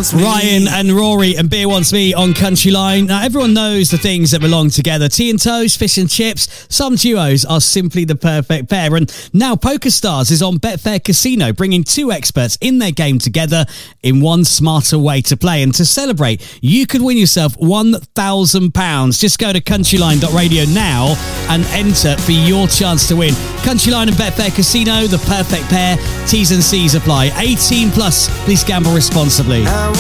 Ryan and Rory and Beer Wants Me on Country Line. Now, everyone knows the things that belong together. Tea and toast, fish and chips. Some duos are simply the perfect pair. And now PokerStars is on Betfair Casino, bringing two experts in their game together in one smarter way to play. And to celebrate, you could win yourself £1,000. Just go to countryline.radio now and enter for your chance to win. Countryline and Betfair Casino, the perfect pair. T's and C's apply. 18 plus. Please gamble responsibly.